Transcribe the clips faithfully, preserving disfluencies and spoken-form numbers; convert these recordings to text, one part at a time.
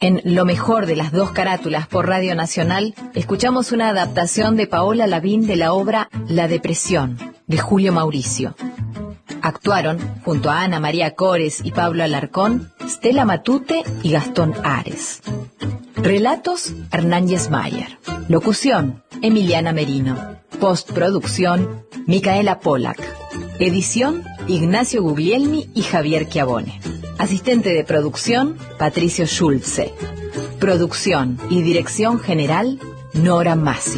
En Lo mejor de las dos carátulas por Radio Nacional, escuchamos una adaptación de Paola Lavín de la obra La Depresión, de Julio Mauricio. Actuaron, junto a Ana María Cores y Pablo Alarcón, Stella Matute y Gastón Ares. Relatos, Hernán Yesmayer. Locución, Emiliana Merino. Postproducción, Micaela Pollack. Edición, Ignacio Guglielmi y Javier Chiavone. Asistente de producción, Patricio Schulze. Producción y dirección general, Nora Massi.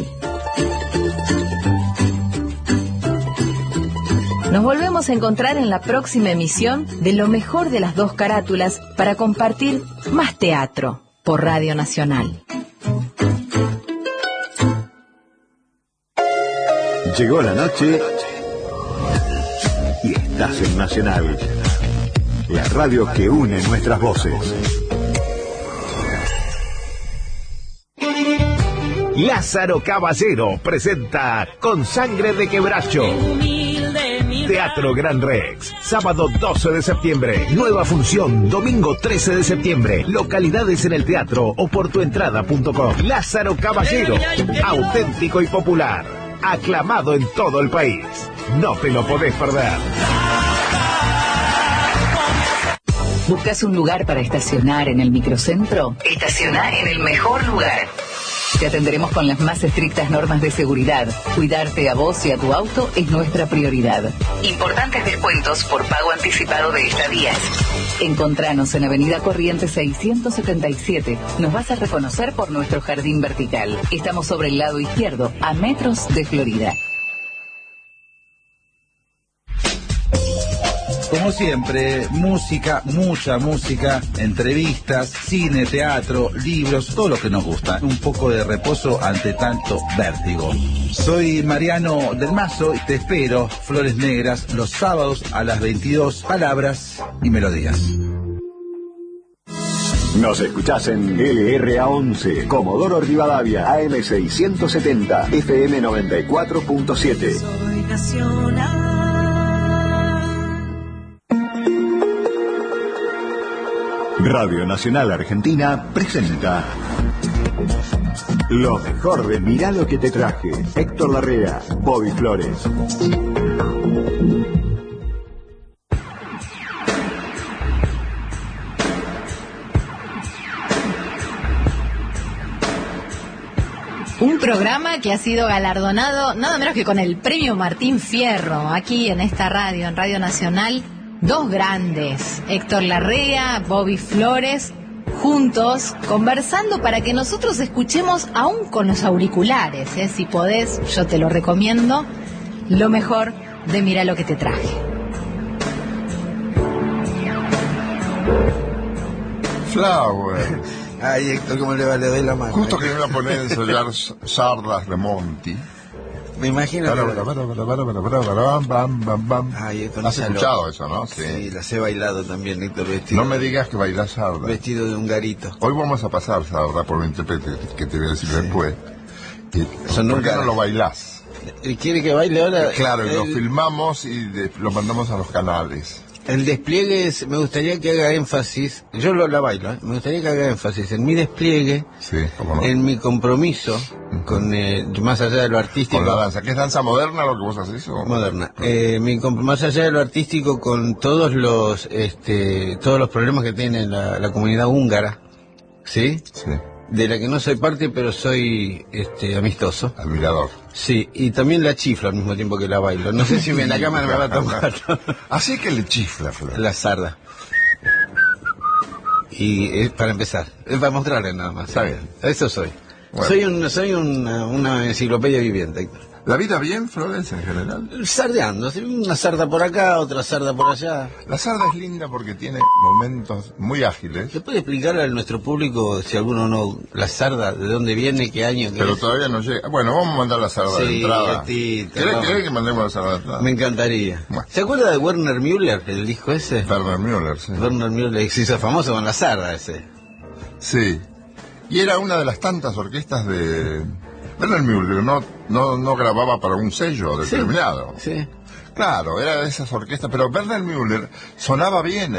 Nos volvemos a encontrar en la próxima emisión de Lo mejor de las dos carátulas para compartir más teatro por Radio Nacional. Llegó la noche y estás en Nacional, la radio que une nuestras voces. Lázaro Caballero presenta Con Sangre de Quebracho. Teatro Gran Rex, sábado doce de septiembre, nueva función, domingo trece de septiembre, localidades en el teatro o por tu entrada punto com. Lázaro Caballero, auténtico y popular, aclamado en todo el país. No te lo podés perder. ¿Buscas un lugar para estacionar en el microcentro? Estacionar en el mejor lugar. Te atenderemos con las más estrictas normas de seguridad. Cuidarte a vos y a tu auto es nuestra prioridad. Importantes descuentos por pago anticipado de estadías. Encontranos en Avenida Corrientes seiscientos setenta y siete. Nos vas a reconocer por nuestro jardín vertical. Estamos sobre el lado izquierdo, a metros de Florida. Como siempre, música, mucha música, entrevistas, cine, teatro, libros, todo lo que nos gusta. Un poco de reposo ante tanto vértigo. Soy Mariano del Mazo y te espero, Flores Negras, los sábados a las veintidós, palabras y melodías. Nos escuchás en L R A once, Comodoro Rivadavia, A M seiscientos setenta, F M noventa y cuatro punto siete. Soy nacional. Radio Nacional Argentina presenta Lo mejor de Mirá lo que te traje. Héctor Larrea, Bobby Flores. Un programa que ha sido galardonado nada menos que con el premio Martín Fierro, aquí en esta radio, en Radio Nacional. Dos grandes, Héctor Larrea, Bobby Flores, juntos, conversando para que nosotros escuchemos, aún con los auriculares, ¿eh? Si podés, yo te lo recomiendo, lo mejor de Mirá lo que te traje. Flower. Ay, Héctor, ¿cómo le va? Le doy la mano. Justo que me iba a poner a ensayar Sardas Remonti. Me imagino. Para, para, para, para, para, para, para, para, bam, bam, bam. Ay, Héctor, ¿has escuchado eso, no? Sí. Sí, las he bailado también, Héctor, vestido. No me digas que bailás sarda. Vestido de un garito. Hoy vamos a pasar sarda por el intérprete que te voy a decir sí. después. Y, ¿Por nunca... qué no lo bailás? ¿Quiere que baile ahora? Claro, y el... lo filmamos y de, lo mandamos a los canales. El despliegue, es, me gustaría que haga énfasis, yo lo la bailo, ¿eh? Me gustaría que haga énfasis en mi despliegue, sí, cómo no. En mi compromiso, uh-huh. con eh, más allá de lo artístico. Con la danza, ¿qué es danza moderna lo que vos haces? ¿O? Moderna. Eh, mi, más allá de lo artístico, con todos los este todos los problemas que tiene la, la comunidad húngara, ¿sí? Sí. De la que no soy parte, pero soy este amistoso. Admirador. Sí, y también la chiflo al mismo tiempo que la bailo. No sé si en la cámara me va a tomar. Así que le chifla, Flor. La sarda. Y es para empezar, es para mostrarle nada más. Está bien. Eso soy. Bueno. Soy un soy una, una enciclopedia viviente, Héctor. ¿La vida bien, Florencia, en general? Sardeando, una sarda por acá, otra sarda por allá. La sarda es linda porque tiene momentos muy ágiles. ¿Se puede explicar a nuestro público, si alguno no, la sarda, de dónde viene, qué año? Qué Pero es? Todavía no llega. Bueno, vamos a mandar la sarda sí, de entrada. Sí, ¿Querés, ¿Querés que mandemos la sarda de entrada? Me encantaría. Bueno. ¿Se acuerda de Werner Müller, el disco ese? Werner Müller, sí. Werner Müller, se hizo famoso con la sarda ese. Sí. Y era una de las tantas orquestas de... Werner Müller no, no, no grababa para un sello determinado. Sí, sí. Claro, era de esas orquestas, pero Werner Müller sonaba bien, ¿eh?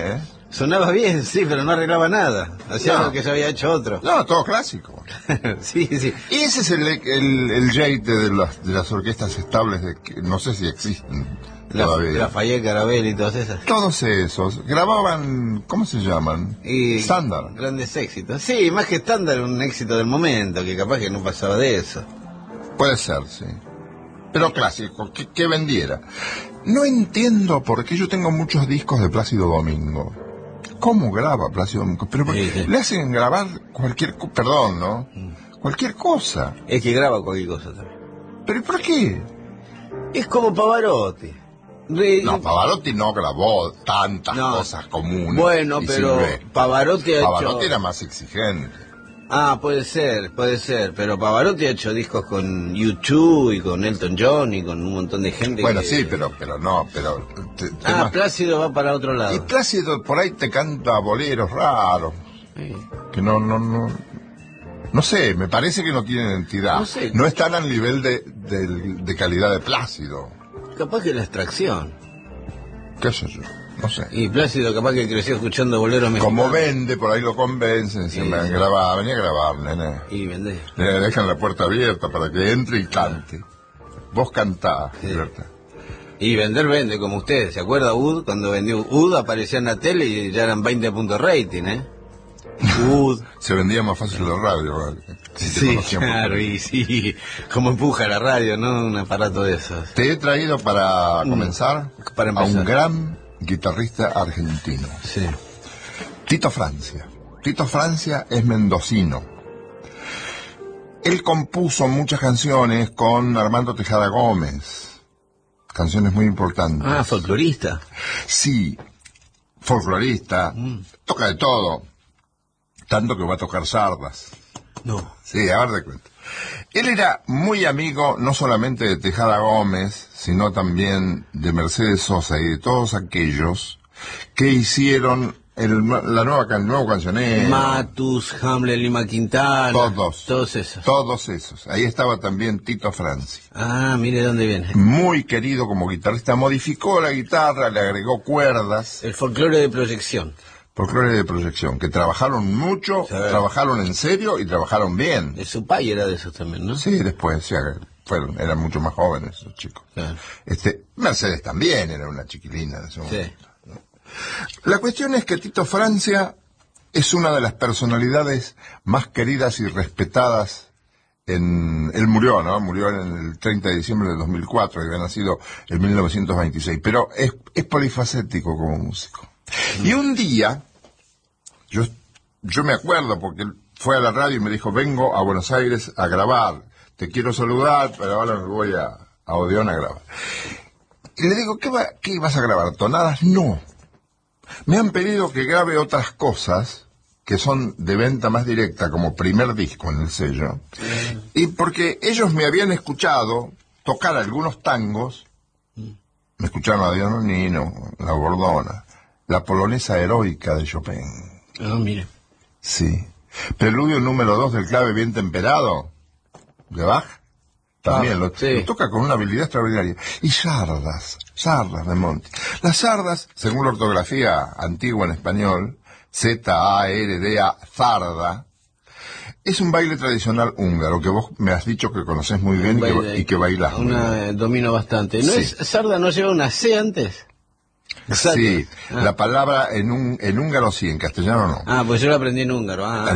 Sonaba bien, sí, pero no arreglaba nada. Hacía No. lo que ya había hecho otro. No, todo clásico. Sí, sí. Y ese es el, el, el jeite de las, de las orquestas estables, de que no sé si existen La, todavía. Lafayette, Carabelli y todas esas. Todos esos grababan, ¿cómo se llaman? Y Estándar. grandes éxitos. Sí, más que estándar, un éxito del momento, que capaz que no pasaba de eso. Puede ser, sí. Pero clásico, que, que vendiera. No entiendo por qué yo tengo muchos discos de Plácido Domingo. ¿Cómo graba Plácido Domingo? Pero Sí, sí. le hacen grabar cualquier... co- Perdón, ¿no? Cualquier cosa. Es que graba cualquier cosa también. ¿Pero por qué? Es como Pavarotti. Re- No, Pavarotti no grabó tantas No. cosas comunes. Bueno, y pero silvestres. Pavarotti ha Pavarotti hecho... era más exigente. Ah, puede ser, puede ser, pero Pavarotti ha hecho discos con U dos y con Elton John y con un montón de gente. Bueno, que... sí, pero pero no, pero... te- Ah, temas- Plácido va para otro lado. Y Plácido por ahí te canta boleros raros, Sí. que no, no, no... No sé, me parece que no tienen entidad. No sé. No están al nivel de, de, de calidad de Plácido. Capaz que la extracción. ¿Qué sé yo? No sé. Y Plácido capaz que creció escuchando boleros mexicanos. Como vende, por ahí lo convencen, se Sí, me sí. graba, venía a grabar, nene. Y vendé. Le dejan la puerta abierta para que entre y cante. Vos cantás, Sí. Berta. Y vender vende, como ustedes. ¿Se acuerda U D? Cuando vendió U D aparecía en la tele y ya eran veinte puntos rating, ¿eh? U D. Se vendía más fácil la radio. ¿Vale? Si te Sí, conocían por claro, teléfono. y sí. Como empuja la radio, ¿no? Un aparato de esos. Te he traído para comenzar, Para a empezar. un gran guitarrista argentino, Sí. Tito Francia. Tito Francia es mendocino. Él compuso muchas canciones con Armando Tejada Gómez, canciones muy importantes. Ah, folclorista. Sí, folclorista, Mm. toca de todo, tanto que va a tocar sardas. No. Sí, a ver de cuenta. Él era muy amigo no solamente de Tejada Gómez, sino también de Mercedes Sosa y de todos aquellos que hicieron el, la nueva can- nuevo cancionero. Matus, Hamlet, Lima Quintana. Todos. Todos esos. Todos esos. Ahí estaba también Tito Francia. Ah, mire dónde viene. Muy querido como guitarrista. Modificó la guitarra, le agregó cuerdas. El folclore de proyección. Folclore de proyección, que trabajaron mucho, Sí. trabajaron en serio y trabajaron bien. De su pai era de esos también, ¿no? Sí, después, sí, fueron, eran mucho más jóvenes esos chicos. Claro. Este, Mercedes también era una chiquilina de ese momento. Sí. La cuestión es que Tito Francia es una de las personalidades más queridas y respetadas en... Él murió, ¿no? Murió en el treinta de diciembre de dos mil cuatro, y había nacido en mil novecientos veintiséis, pero es, es polifacético como músico. Y un día, yo, yo me acuerdo porque él fue a la radio y me dijo, vengo a Buenos Aires a grabar, te quiero saludar, pero ahora me voy a, a Odeón a grabar. Y le digo, ¿qué, va, ¿qué vas a grabar? ¿Tonadas? No. Me han pedido que grabe otras cosas que son de venta más directa, como primer disco en el sello. Y porque ellos me habían escuchado tocar algunos tangos, me escucharon a Diano Nino, La Bordona, la polonesa heroica de Chopin. Ah, mire. Sí. Preludio número dos del clave bien temperado, de Bach. También Ah, lo, sí. lo toca con una habilidad extraordinaria. Y sardas, sardas de Monti. Las sardas, según la ortografía antigua en español, Z A R D A, zarda, es un baile tradicional húngaro que vos me has dicho que conocés muy bien y que, Baile- y que bailás muy bien. Una, eh, domino bastante. ¿No Sí. es Sarda no lleva una C antes? Exacto. Sí, Ah. la palabra en, un, en húngaro sí, en castellano no. Ah, pues yo la aprendí en húngaro. Ah.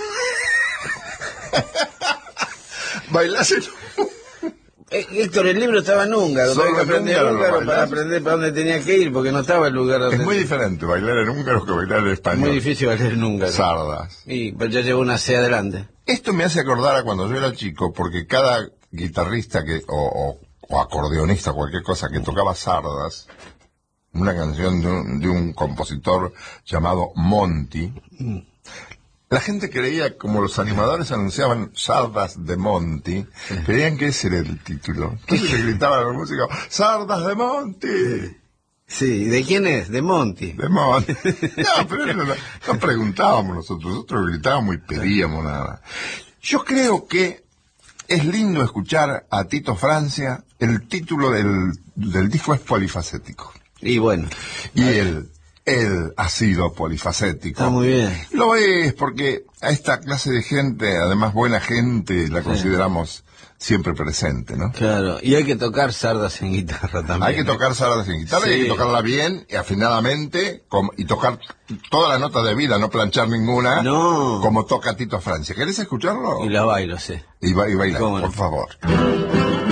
Bailás en... Eh, Héctor, el libro estaba en húngaro. Solo Tuve que en aprender húngaro lo húngaro para bailás. aprender para dónde tenía que ir, porque no estaba el lugar donde... Es muy diferente bailar en húngaro que bailar en español. Muy difícil bailar en húngaro. Sardas. Y pues ya llevo una C adelante. Esto me hace acordar a cuando yo era chico, porque cada guitarrista que o, o, o acordeonista, cualquier cosa que tocaba sardas, una canción de un, de un compositor llamado Monti, la gente creía, como los animadores anunciaban sardas de Monti, creían que ese era el título. Entonces le gritaban a los músicos, ¡sardas de Monti! Sí, ¿de quién es? De Monti. De Monti. No, pero no, no, no preguntábamos nosotros, nosotros gritábamos y pedíamos nada. Yo creo que es lindo escuchar a Tito Francia. El título del, del disco es polifacético. Y bueno, Y él Él ha sido polifacético. Está muy bien. Lo es porque a esta clase de gente, además buena gente, la sí. consideramos siempre presente, ¿no? Claro, y hay que tocar sardas en guitarra también. Hay que tocar sardas en guitarra, sí. y hay que tocarla bien y afinadamente, como, y tocar todas las notas de vida, no planchar ninguna, no. como toca Tito Francia. ¿Querés escucharlo? Y la bailo, sí. Y, ba y baila, por no? favor.